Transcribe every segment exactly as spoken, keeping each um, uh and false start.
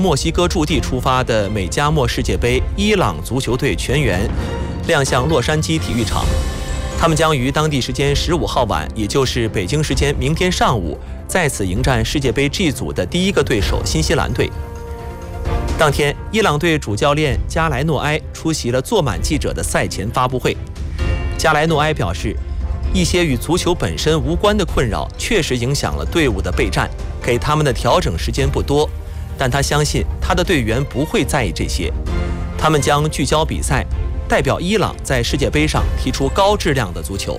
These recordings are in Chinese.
墨西哥驻地出发的美加墨世界杯伊朗足球队全员亮相洛杉矶体育场。他们将于当地时间十五号晚，也就是北京时间明天上午，在此迎战世界杯 G 组的第一个对手新西兰队。当天，伊朗队主教练加莱诺埃出席了坐满记者的赛前发布会。加莱诺埃表示，一些与足球本身无关的困扰确实影响了队伍的备战，给他们的调整时间不多，但他相信他的队员不会在意这些，他们将聚焦比赛，代表伊朗在世界杯上踢出高质量的足球。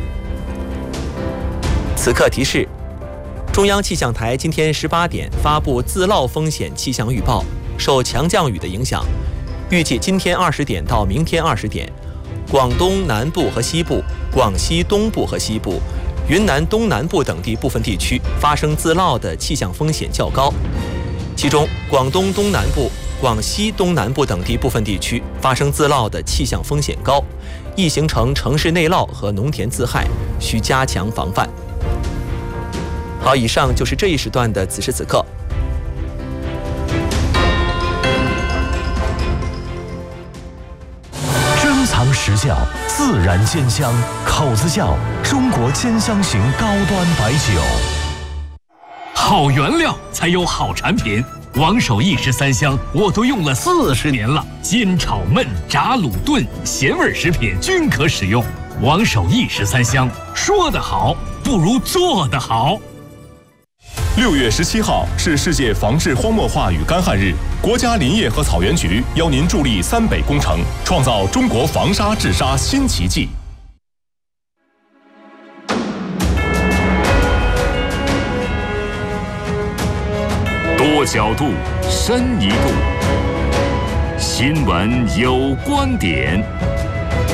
此刻提示：中央气象台今天十八点发布自涝风险气象预报，受强降雨的影响，预计今天二十点到明天二十点，广东南部和西部、广西东部和西部、云南东南部等地部分地区发生自涝的气象风险较高，其中广东东南部、广西东南部等地部分地区发生自涝的气象风险高，易形成城市内涝和农田自害，需加强防范。好，以上就是这一时段的此时此刻。 珍藏实窖，自然煎香，口子窖，中国煎香型高端白酒。 好原料才有好产品。王守义十三香我都用了四十年了，煎炒焖炸卤炖咸味食品均可使用。王守义十三香，说得好不如做得好。 六月十七号是世界防治荒漠化与干旱日，国家林业和草原局邀您助力三北工程，创造中国防沙治沙新奇迹。 多角度，深一度。新闻有观点。